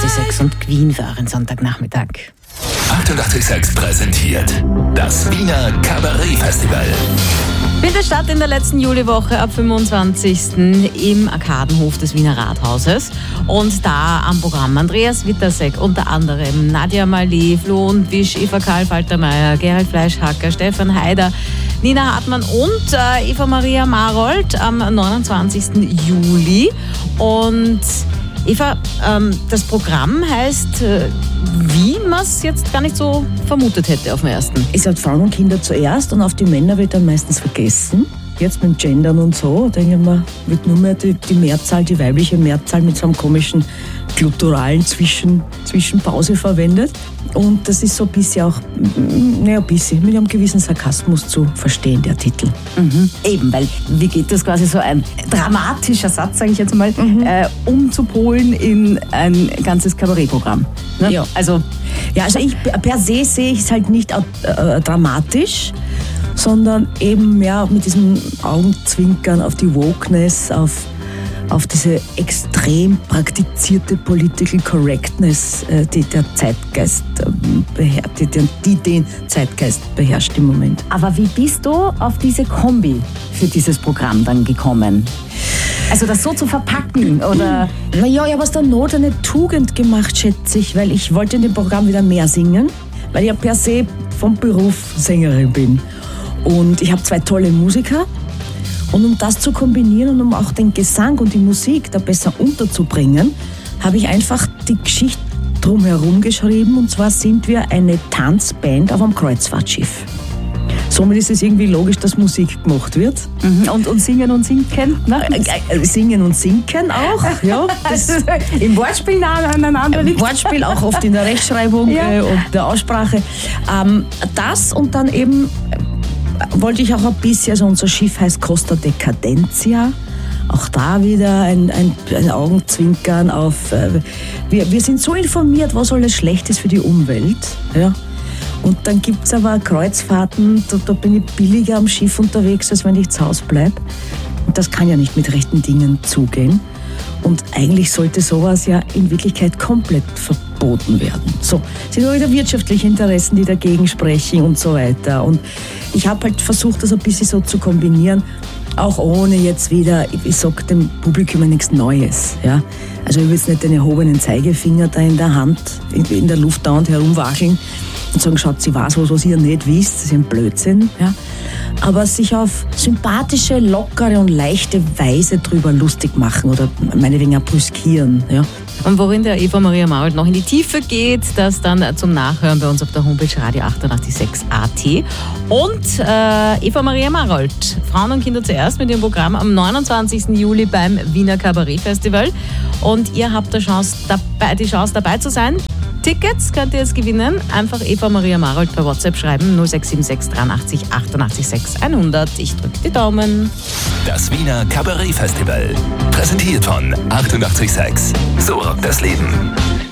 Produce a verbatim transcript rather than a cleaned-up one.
achtundachtzig Komma sechs und Queen für euren Sonntagnachmittag. achtundachtzig Komma sechs präsentiert das Wiener Kabarett-Festival. Findet statt in der letzten Juliwoche ab fünfundzwanzigsten im Arkadenhof des Wiener Rathauses. Und da am Programm Andreas Wittersek, unter anderem Nadja Marley, Flo und Wisch, Eva Karl Faltermeier, Gerald Fleischhacker, Stefan Haider, Nina Hartmann und äh, Eva Maria Marold am neunundzwanzigsten Juli. Und Eva, ähm, das Programm heißt, äh, wie man es jetzt gar nicht so vermutet hätte auf den ersten. Es hat Frauen und Kinder zuerst und auf die Männer wird dann meistens vergessen. Jetzt mit dem Gendern und so, denke ich mir, wird nur mehr die, die Mehrzahl, die weibliche Mehrzahl mit so einem komischen glutturalen Zwischen, Zwischenpause verwendet. Und das ist so ein bisschen auch, naja, ein bisschen, mit einem gewissen Sarkasmus zu verstehen, der Titel. Mhm. Eben, weil wie geht das quasi so ein dramatischer Satz, sage ich jetzt mal, mhm. äh, umzupolen in ein ganzes Kabarettprogramm. Ne? Ja. Also, ja, also ich per se sehe ich es halt nicht äh, dramatisch, sondern eben mehr mit diesem Augenzwinkern auf die Wokeness, auf, auf diese extrem praktizierte Political Correctness, die der Zeitgeist beherrscht, die, die den Zeitgeist beherrscht im Moment. Aber wie bist du auf diese Kombi für dieses Programm dann gekommen? Also das so zu verpacken, oder? Naja, ich habe aus der Not eine Tugend gemacht, schätze ich, weil ich wollte in dem Programm wieder mehr singen, weil ich ja per se vom Beruf Sängerin bin. Und ich habe zwei tolle Musiker. Und um das zu kombinieren und um auch den Gesang und die Musik da besser unterzubringen, habe ich einfach die Geschichte drumherum geschrieben. Und zwar sind wir eine Tanzband auf einem Kreuzfahrtschiff. Somit ist es irgendwie logisch, dass Musik gemacht wird. Mhm. Und, und singen und sinken? Ne? Äh, singen und sinken auch. Ja, das also, im Wortspiel aneinander liegt. Im Wortspiel auch oft in der Rechtschreibung ja. äh, und der Aussprache. Ähm, das und dann eben wollte ich auch ein bisschen, also unser Schiff heißt Costa Decadencia, auch da wieder ein, ein, ein Augenzwinkern auf, äh, wir, wir sind so informiert, was alles schlecht ist für die Umwelt, ja. Und dann gibt es aber Kreuzfahrten, da, da bin ich billiger am Schiff unterwegs, als wenn ich zu Hause bleibe. Und das kann ja nicht mit rechten Dingen zugehen. Und eigentlich sollte sowas ja in Wirklichkeit komplett verboten werden. So, es sind nur wieder wirtschaftliche Interessen, die dagegen sprechen und so weiter. Und ich habe halt versucht, das ein bisschen so zu kombinieren, auch ohne jetzt wieder, ich sage dem Publikum nichts Neues. Ja? Also ich will jetzt nicht den erhobenen Zeigefinger da in der Hand, in, in der Luft dauernd herumwackeln und sagen, schaut, sie weiß was, was ihr nicht wisst, das ist ein Blödsinn. Ja? Aber sich auf sympathische, lockere und leichte Weise drüber lustig machen oder meinetwegen auch brüskieren. Ja? Und worin der Eva Maria Marold noch in die Tiefe geht, das dann zum Nachhören bei uns auf der Homepage Radio achtundachtzig Komma sechs A T. Und äh, Eva Maria Marold, Frauen und Kinder zuerst, mit ihrem Programm am neunundzwanzigsten Juli beim Wiener Kabarett-Festival. Und ihr habt die Chance, dabei, die Chance dabei zu sein. Tickets könnt ihr jetzt gewinnen. Einfach Eva Maria Marold per WhatsApp schreiben null sechs sieben sechs dreiundachtzig achtundachtzig sechs hundert. Ich drücke die Daumen. Das Wiener Kabarett-Festival. Präsentiert von achtundachtzig Komma sechs. So rockt das Leben.